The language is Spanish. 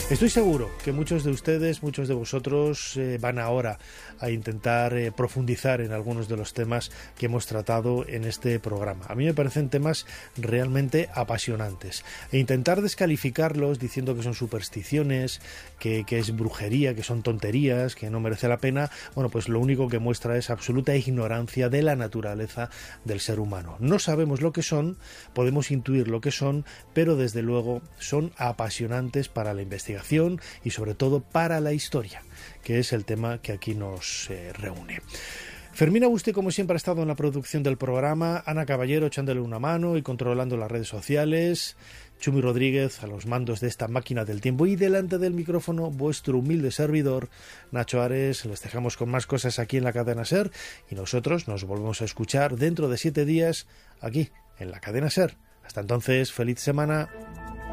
Estoy seguro que muchos de ustedes, muchos de vosotros van ahora a intentar profundizar en algunos de los temas que hemos tratado en este programa. A mí me parecen temas realmente apasionantes. E intentar descalificarlos diciendo que son supersticiones, que es brujería, que son tonterías, que no merece la pena, bueno, pues lo único que muestra es absoluta ignorancia de la naturaleza del ser humano. No sabemos lo que son, podemos intuir lo que son, pero desde luego son apasionantes para la investigación y sobre todo para la historia, que es el tema que aquí nos reúne. Fermín Agusté, como siempre, ha estado en la producción del programa, Ana Caballero echándole una mano y controlando las redes sociales, Chumi Rodríguez a los mandos de esta máquina del tiempo y delante del micrófono vuestro humilde servidor, Nacho Ares. Les dejamos con más cosas aquí en la cadena SER y nosotros nos volvemos a escuchar dentro de 7 días aquí en la cadena SER. Hasta entonces, feliz semana.